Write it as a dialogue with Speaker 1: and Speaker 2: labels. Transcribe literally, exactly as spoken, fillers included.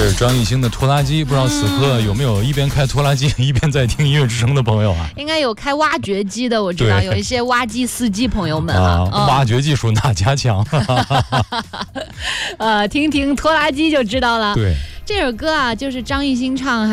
Speaker 1: 是张艺兴的拖拉机，不知道此刻有没有一边开拖拉机一边在听音乐之声的朋友啊？
Speaker 2: 应该有开挖掘机的，我知道有一些挖机司机朋友们
Speaker 1: 啊，
Speaker 2: 嗯、
Speaker 1: 挖掘技术哪家强？
Speaker 2: 呃，听听拖拉机就知道了。
Speaker 1: 对，
Speaker 2: 这首歌啊，就是张艺兴唱。